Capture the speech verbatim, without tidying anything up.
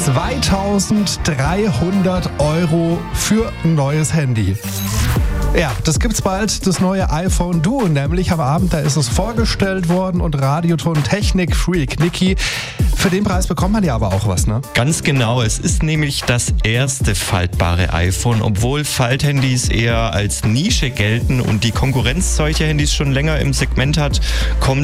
zweitausenddreihundert Euro für ein neues Handy. Ja, das gibt's bald, das neue iPhone Duo, nämlich am Abend, da ist es vorgestellt worden und Radioton-Technik-Freak Niki. Für den Preis bekommt man ja aber auch was, ne? Ganz genau, es ist nämlich das erste faltbare iPhone, obwohl Falthandys eher als Nische gelten und die Konkurrenz solcher Handys schon länger im Segment hat, kommt